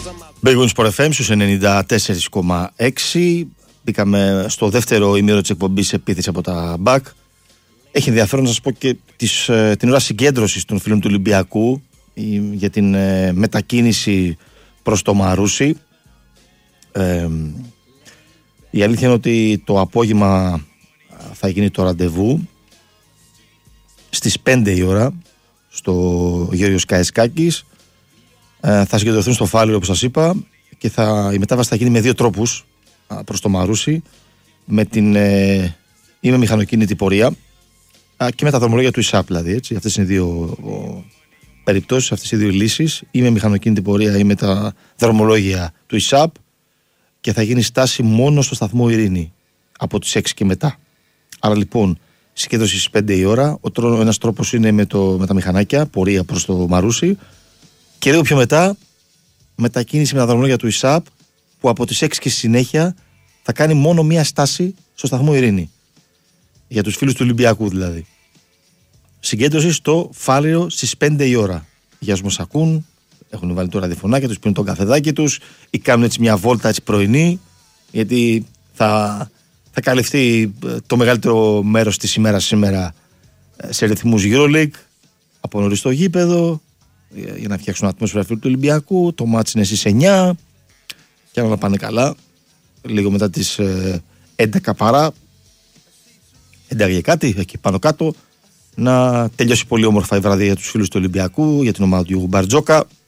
Big Wings Sport FM στους 94,6. Μπήκαμε στο δεύτερο ημίρο της εκπομπής επίθεση από τα Back. Έχει ενδιαφέρον να σας πω και την ώρα συγκέντρωσης των φίλων του Ολυμπιακού για την μετακίνηση προς το Μαρούσι. Η αλήθεια είναι ότι το απόγευμα θα γίνει το ραντεβού στις 5 η ώρα στο Γεώργιος Καεσκάκης. Θα συγκεντρωθούν στο Φάληρο, όπως σας είπα, και η μετάβαση θα γίνει με δύο τρόπους προς το Μαρούσι, με την ή με μηχανοκίνητη πορεία και με τα δρομολόγια του ΙΣΑΠ, δηλαδή, έτσι. Αυτές είναι οι δύο περιπτώσεις, αυτές οι δύο λύσεις, ή με μηχανοκίνητη πορεία ή με τα δρομολόγια του ΙΣΑΠ, και θα γίνει στάση μόνο στο σταθμό Ειρήνη από τις 6 και μετά. Άρα λοιπόν συγκέντρωση στις 5 η ώρα. Ένας τρόπος είναι με τα μηχανάκια, πορεία προς το Μαρούσι, και λίγο πιο μετά μετακίνηση με τα δρομολόγια του ΙΣΑΠ, που από τις 6 και στη συνέχεια θα κάνει μόνο μία στάση στο σταθμό Ειρήνη. Για τους φίλους του Ολυμπιακού δηλαδή. Συγκέντρωση στο Φάληρο στις 5 η ώρα. Για όσους μας ακούν, έχουν βάλει το ραδιοφωνάκια τους, πίνουν το καφεδάκι τους ή κάνουν έτσι μια βόλτα έτσι πρωινή, γιατί θα καλυφθεί το μεγαλύτερο μέρος της ημέρας σήμερα σε ρυθμούς EuroLeague, από νωρίς στο γήπεδο, για να φτιάξουν ατμόσφαιρα φίλου του Ολυμπιακού. Το μάτς είναι στις 9 και αν όλα πάνε καλά, λίγο μετά τις 11 παρά, 11 και κάτι, εκεί πάνω κάτω, να τελειώσει πολύ όμορφα η βραδιά για τους φίλους του Ολυμπιακού, για την ομάδα του Γιώργου Μπαρτζόκα.